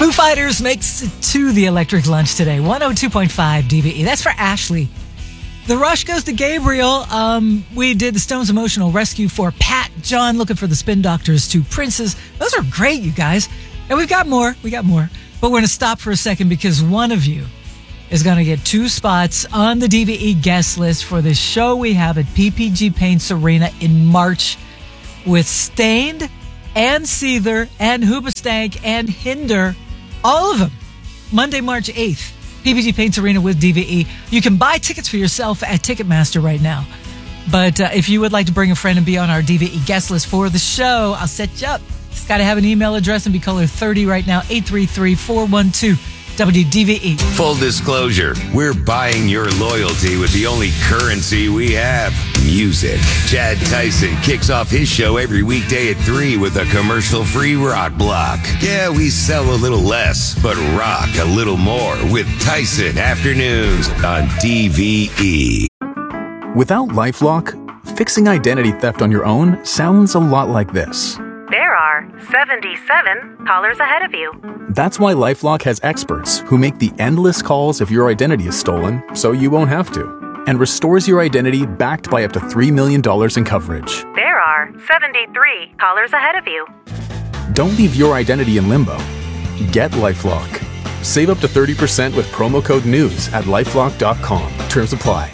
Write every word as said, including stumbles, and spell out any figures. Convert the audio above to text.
Foo Fighters makes it to the Electric Lunch today. one oh two point five D V E. That's for Ashley. The rush goes to Gabriel. Um, we did the Stones Emotional Rescue for Pat. John looking for the Spin Doctors to Princes. Those are great, you guys. And we've got more. We got more. But we're going to stop for a second because one of you is going to get two spots on the D V E guest list for the show we have at P P G Paints Arena in March with Stained and Seether and Hoobastank and Hinder. All of them. Monday, March eighth. P P G Paints Arena with D V E. You can buy tickets for yourself at Ticketmaster right now. But uh, if you would like to bring a friend and be on our D V E guest list for the show, I'll set you up. Just got to have an email address and be caller thirty right now. eight three three, four one two, W D V E. Full disclosure, we're buying your loyalty with the only currency we have, music. Chad Tyson kicks off his show every weekday at three with a commercial-free rock block. Yeah, we sell a little less, but rock a little more with Tyson Afternoons on D V E. Without LifeLock, fixing identity theft on your own sounds a lot like this. There are seventy-seven callers ahead of you. That's why LifeLock has experts who make the endless calls if your identity is stolen so you won't have to, and restores your identity backed by up to three million dollars in coverage. There are seventy-three callers ahead of you. Don't leave your identity in limbo. Get LifeLock. Save up to thirty percent with promo code NEWS at lifelock dot com. Terms apply.